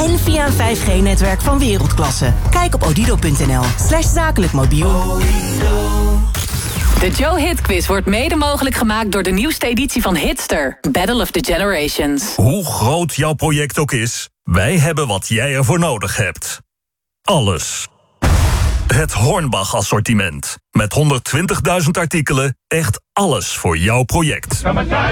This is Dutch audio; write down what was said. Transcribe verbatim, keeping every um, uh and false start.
En via een vijf G-netwerk van wereldklasse. Kijk op odido.nl slash zakelijk mobiel. De Joe Hit Quiz wordt mede mogelijk gemaakt door de nieuwste editie van Hitster. Battle of the Generations. Hoe groot jouw project ook is, wij hebben wat jij ervoor nodig hebt. Alles. Het Hornbach assortiment. Met honderdtwintigduizend artikelen, echt alles voor jouw project.